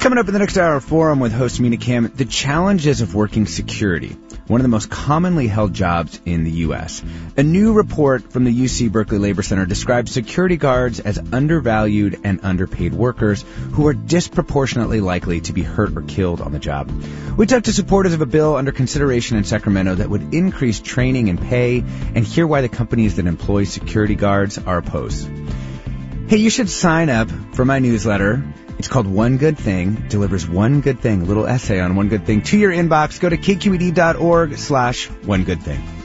Coming up in the next hour of Forum with host Mina Kim, the challenges of working security, one of the most commonly held jobs in the U.S. A new report from the UC Berkeley Labor Center describes security guards as undervalued and underpaid workers who are disproportionately likely to be hurt or killed on the job. We talked to supporters of a bill under consideration in Sacramento that would increase training and pay, and hear why the companies that employ security guards are opposed. Hey, you should sign up for my newsletter. It's called One Good Thing, delivers one good thing, a little essay on one good thing to your inbox. Go to kqed.org/onegoodthing.